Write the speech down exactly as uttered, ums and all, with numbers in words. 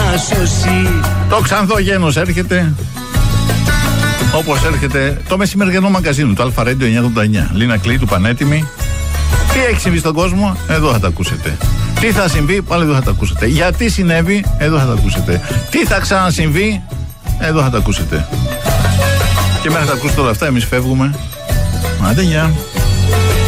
να σώσει. Το Ξανθογένος έρχεται. Όπως έρχεται το μεσημεριανό μαγκαζίνο του Αλφα Radio εννιακόσια ογδόντα εννιά. Λίνα Κλή του Πανέτοιμη. Τι έχει συμβεί στον κόσμο, εδώ θα τα ακούσετε. Τι θα συμβεί, πάλι εδώ θα τα ακούσετε. Γιατί συνέβη, εδώ θα τα ακούσετε. Τι θα ξανασυμβεί, εδώ θα τα ακούσετε. Και μέχρι να τα ακούσετε όλα αυτά, εμείς φεύγουμε. Άντε, γεια.